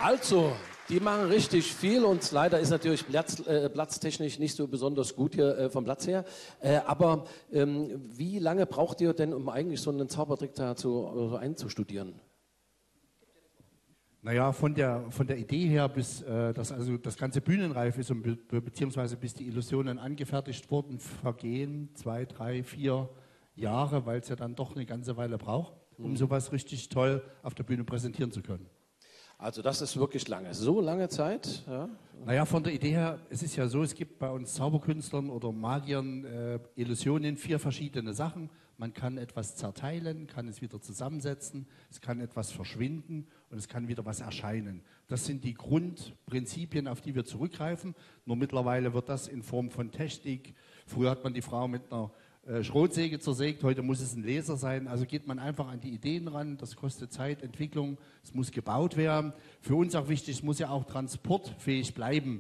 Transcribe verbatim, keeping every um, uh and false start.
Also, die machen richtig viel und leider ist natürlich Platz, äh, platztechnisch nicht so besonders gut hier äh, vom Platz her. Äh, aber ähm, wie lange braucht ihr denn, um eigentlich so einen Zaubertrick da zu, äh, einzustudieren? Naja, von der, von der Idee her, bis äh, das, also das ganze bühnenreif ist und be beziehungsweise bis die Illusionen angefertigt wurden, vergehen zwei, drei, vier Jahre, weil es ja dann doch eine ganze Weile braucht, um sowas richtig toll auf der Bühne präsentieren zu können. Also das ist wirklich lange. So lange Zeit? Ja. Naja, von der Idee her, es ist ja so, es gibt bei uns Zauberkünstlern oder Magiern äh, Illusionen, vier verschiedene Sachen. Man kann etwas zerteilen, kann es wieder zusammensetzen, es kann etwas verschwinden und es kann wieder was erscheinen. Das sind die Grundprinzipien, auf die wir zurückgreifen. Nur mittlerweile wird das in Form von Technik. Früher hat man die Frau mit einer äh, Schrotsäge zersägt, heute muss es ein Laser sein. Also geht man einfach an die Ideen ran, das kostet Zeit, Entwicklung, es muss gebaut werden. Für uns auch wichtig, es muss ja auch transportfähig bleiben.